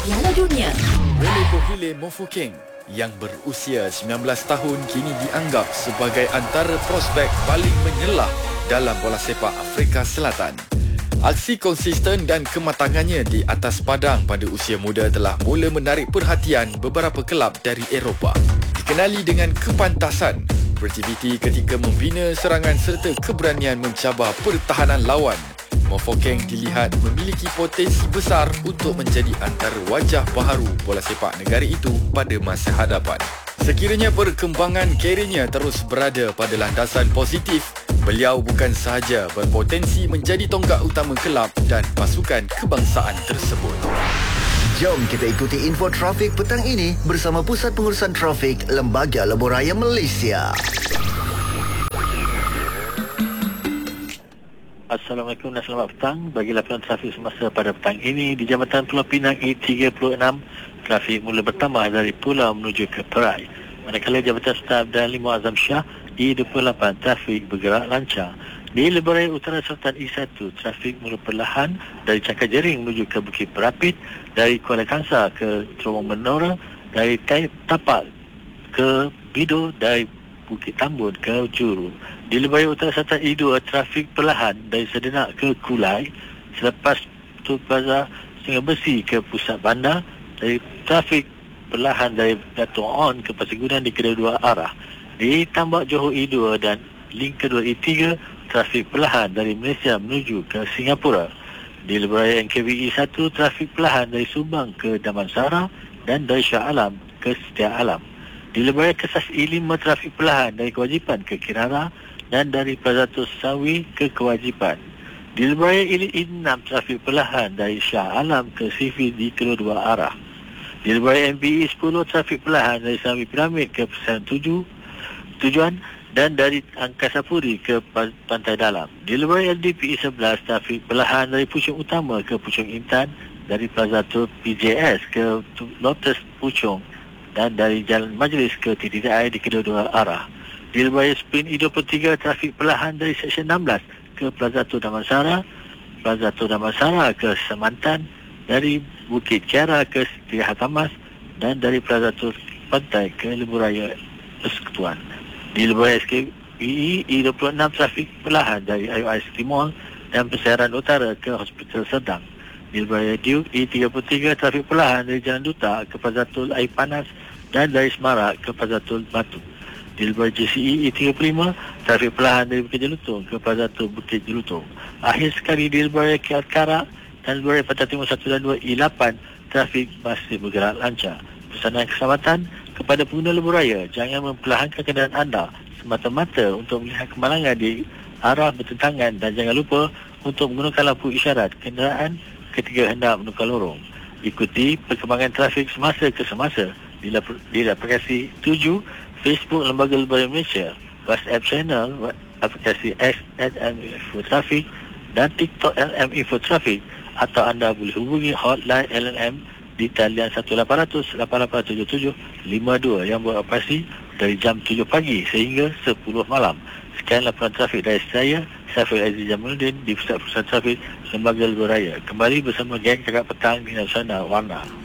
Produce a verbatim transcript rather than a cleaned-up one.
Piala Dunia. Wele Bohile Mofokeng yang berusia sembilan belas tahun kini dianggap sebagai antara prospek paling menyelah dalam bola sepak Afrika Selatan. Aksi konsisten dan kematangannya di atas padang pada usia muda telah mula menarik perhatian beberapa kelab dari Eropah. Dikenali dengan kepantasan, beraktiviti ketika membina serangan serta keberanian mencabar pertahanan lawan, Mofokeng dilihat memiliki potensi besar untuk menjadi antara wajah baharu bola sepak negara itu pada masa hadapan. Sekiranya perkembangan keriernya terus berada pada landasan positif, beliau bukan sahaja berpotensi menjadi tonggak utama kelab dan pasukan kebangsaan tersebut. Jom kita ikuti info trafik petang ini bersama Pusat Pengurusan Trafik Lembaga Lebuhraya Malaysia. Assalamualaikum dan selamat petang. Bagi laporan trafik semasa pada petang ini di Jambatan Pulau Pinang E tiga puluh enam, trafik mula bertambah dari pulau menuju ke Perai. Manakala Jambatan Staf dan Limau Azam Shah E dua puluh lapan, trafik bergerak lancar. Di Lebuhraya Utara Selatan E satu, trafik mula perlahan dari Cakar Jering menuju ke Bukit Berapit, dari Kuala Kangsar ke Terowong Menora, dari Tapak ke Bido, dari Bukit Tambun ke Juru. Di Lebuhraya Utara Selatan E dua, trafik perlahan dari Sedenak ke Kulai, selepas Tul Plaza Sungai Besi ke pusat bandar, dari trafik perlahan dari Dato' On ke Pasir Gudang di kedua-dua arah. Di Tambak Johor E dua dan link kedua E tiga, trafik perlahan dari Malaysia menuju ke Singapura. Di Lebuhraya N K V E satu, trafik perlahan dari Subang ke Damansara dan dari Shah Alam ke Setia Alam. Di Lebuhraya Kesas E lima, trafik perlahan dari Kewajipan ke Kirara dan dari Plaza Sawi ke Kewajipan. Di Lebuhraya E enam, trafik perlahan dari Shah Alam ke Sifi di kedua-dua arah. Di Lebuhraya M B E sepuluh, trafik perlahan dari Sawi Piramid ke Pesantren tujuh tujuan dan dari Angkasa Puri ke Pantai Dalam. Di Lebuhraya L D P E sebelas, trafik perlahan dari Puchong Utama ke Puchong Intan, dari Plaza Tur P J S ke Lotus Puchong dan dari Jalan Majlis ke T T I di kedua-dua arah. Di Lebuhraya Spin E dua puluh tiga, trafik perlahan dari Seksyen enam belas ke Plaza Tur Damansara, Plaza Tur Damansara ke Semantan, dari Bukit Kiara ke Seri Hatamas dan dari Plaza Tur Pantai ke Lebuhraya Persekutuan. Di Lebuhraya S K B E E dua puluh enam, trafik perlahan dari I O I City Mall dan Persiaran Utara ke Hospital Sedang. Di Lebuhraya Duke E tiga puluh tiga, trafik perlahan dari Jalan Duta ke Plaza Tol Air Panas dan dari Semarak ke Plaza Tol Batu. Di Lebuhraya J C E E tiga puluh lima, trafik perlahan dari Bukit Jelutong ke Plaza Tol Bukit Jelutong. Akhir sekali di Lebuhraya Kiat Karak dan Lebuhraya Pantai Timur satu dan dua E lapan, trafik masih bergerak lancar. Pesanan keselamatan kepada pengguna Lebuhraya, jangan memperlahankan kenderaan anda semata-mata untuk melihat kemalangan di arah bertentangan dan jangan lupa untuk menggunakan lampu isyarat kenderaan ketika hendak menukar lorong. Ikuti perkembangan trafik semasa ke semasa di, di aplikasi tujuh Facebook Lembaga Lebuhraya Malaysia, WhatsApp channel aplikasi X L M Info Trafik dan TikTok L M Info Trafik, atau anda boleh hubungi hotline L N M di talian satu lapan kosong kosong lapan lapan tujuh tujuh lima dua yang beroperasi dari jam tujuh pagi sehingga sepuluh malam. Sekian laporan trafik dari saya, Syafil Aziz Jamaluddin di Pusat Pusat Trafik Lembaga Lebuhraya. Kembali bersama geng Kakak Petang di Nasional Warna.